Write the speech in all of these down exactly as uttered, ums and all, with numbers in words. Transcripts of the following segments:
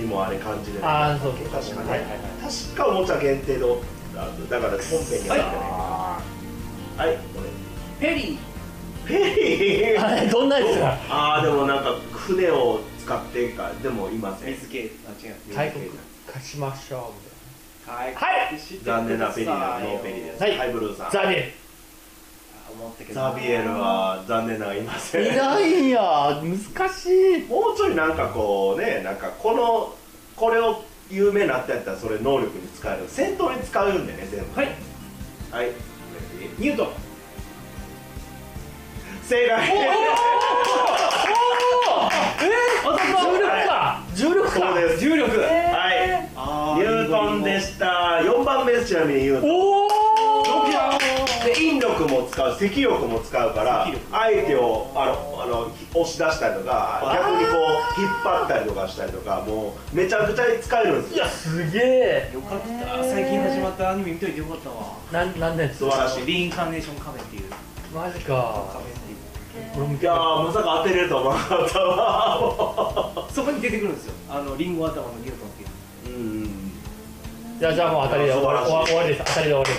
もあれ感じれる。 ああそう確かに、 はいはいはい、 確かおもちゃ限定のだから本編にははい、はい、 ペリーペリーあれどんなやつだ。 ああでもなんか船を使ってかでもいません。 水系あ違う大国貸しましょうみたいな。 はいはい、 残念なペリーなノーペリーです。 はい、 はい、ブルーさん。 ザビエ思ったけどザビエルは残念ながらいません。 ルいないんや、難しい。 もうちょいなんかこうね、なんかこのこれを有名になったやったらそれ能力に使える、戦闘に使うんでね全部。 はいはいニュートン正解。 えー、重力か、重力か。 そうです。 重力はいニュートンでした。よんばんめです。ちなみに言うとおおで引力も使う、積力も使うから相手をあのあの押し出したりとか逆にこう引っ張ったりとかしたりとかもうめちゃくちゃ使えるんですよ。 いやすげえ。 よかった最近始まったアニメ見といてよかったわ。 なんなんで素晴らしい。 リインカーネーション仮面っていうマジか。 仮面っていういやーまさか当てれると思わなかったわ。 そこに出てくるんですよ、あのリンゴ頭のニュートンっていう。 うんじゃあじゃあもう当たりで終わり、終わりです。当たりで終わりです。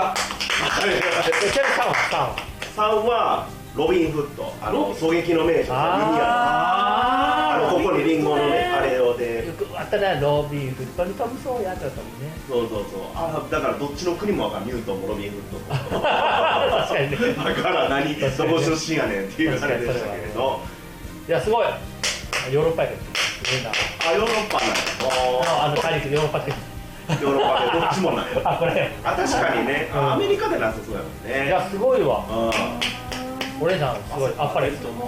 やったちなみにさんはさんはロビンフット、あの狙撃の名手のミニアああのここにリンゴのねあれをでよくあったね、ロビンフットに飛ぶそうやってたもんね。 そうそうそうあだからどっちの国もわかる。ニュートンもロビンフットも確かにね。 だから何どこ出身やねんっていうあれでしたけれど。 いやすごい。ヨーロッパやけどあヨーロッパなんや。 あの大陸ヨーロッパで。 ヨーロッパでどっちもなんや。 あこれあ確かにねアメリカでなさそうやもんね。 いやすごいわ。 うんお姉さんすごいあっぱれ。ニでも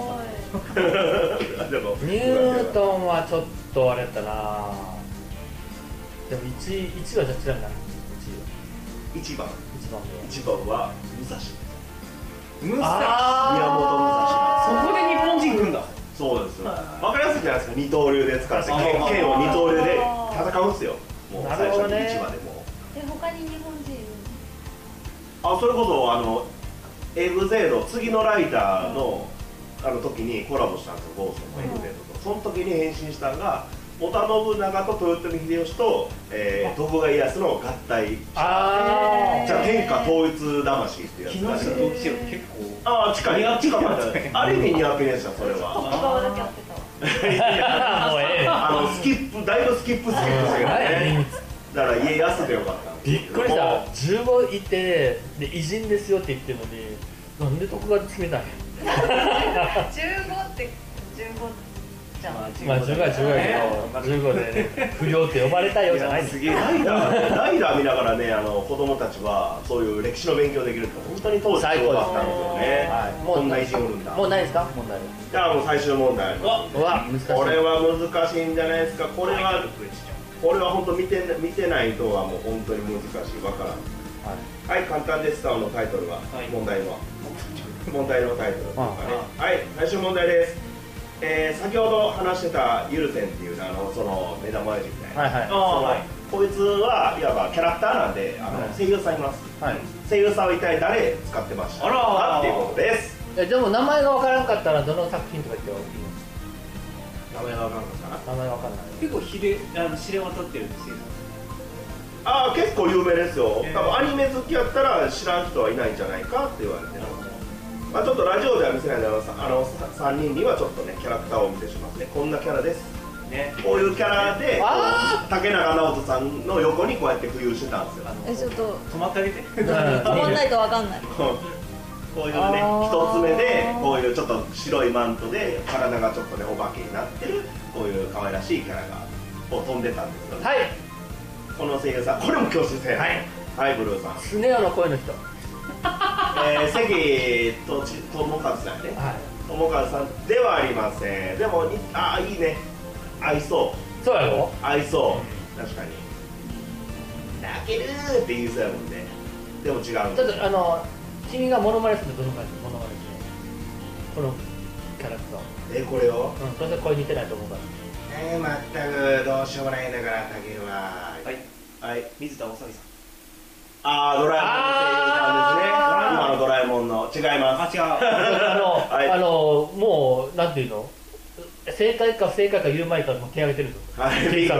ュートンはちょっとあれやったな。でもいちいはじゃあちなみに何？いちいは一番一番目は一番は武蔵です。 ムサあ宮本武蔵。 そこで日本人組んだ。 そうですよ。わかりやすいじゃないですか。二刀流で使って剣あー剣を二刀流で戦うんですよ。もうな最初にるほどね一話でも。 で他に日本人いるあそれこそあのエグゼード次のライダーのあの時にコラボしたんですよ。ゴーストのエグゼードと。その時に変身したのが織田信長と豊臣秀吉と、えー、徳川家康の合体。 あじゃあ天下統一魂っていうやつ木下がね。 と一応結構ああ近い近かった。ある意味ニアピでしたそれは。 外側だけ合ってたわあもうええ。 あのスキップだいぶスキップスキップしたけどね。だから家康でよかったんですびっくりした。じゅうごいてで偉人ですよって言ってるのになんで徳川で決めたんや。 じゅうごってじゅうごじゃん、 まあじゅうごはじゅうごやけどじゅうごでね不良って呼ばれたよじゃないんです。 すげえライダーライダー見ながらねあの子供たちはそういう歴史の勉強できるって本当に当時すごかったんですよね。 はいこんな偉人おるんだ。 もうないですか問題。 じゃあもう最終問題。 うわ難しい。 これは難しいんじゃないですか。これはこれは本当見て見てないとはもう本当に難しいわからん。はい簡単です。のタイトルは問題の問題のタイトルとかね。はい最終問題です。えー、先ほど話してたユルセンっていうあのその目玉親父みたいな、 はいはいそのこいつはいわばキャラクターなんであの、 はい声優さんいます、 はい声優さんは一体誰使ってましたあらーっていうことです。 えでも名前がわからんかったらどの作品とか言ってもいい名前がわかんないかな。 名前わかんない。 結構ひれあの知れ渡ってるんですよ。 ああ結構有名ですよ。多分アニメ好きやったら知らん人はいないんじゃないかって言われてます。まあちょっとラジオでは見せないであのあのさんにんにはちょっとねキャラクターをお見せしますね。こんなキャラです。 ね。 こういうキャラでこあう竹中直人さんの横にこうやって浮遊してたんですよ。 えちょっと止まってあげて。 止まんないとわかんない。 こういうね一つ目でこういうちょっと白いマントで体がちょっとねお化けになってるこういう可愛らしいキャラがこう飛んでたんですよね。 はいこの声優さんこれも教師生はいはいブルーさん、 スネ夫の声の人。 えー、関とち友和さんねはい友和さんではありません。でもにああいいね合いそうそうやろ。 合いそう確かに泣けるーって言いそうやもんね。でも違うちょっとあの君がモノマネするとどの感じモノマネしてこのキャラクター。 えこれをうんそれで声似てないと思うから。 えー、まったくどうしようもないんだからたけるははい。 はい水田わさびさん。 あードラえもんの声優さんですね。今のドラえもんの違います。 あ違う。 あの、 はいあのもうなんていうの正解か不正解か言う前からもう手挙げてるぞ。 はい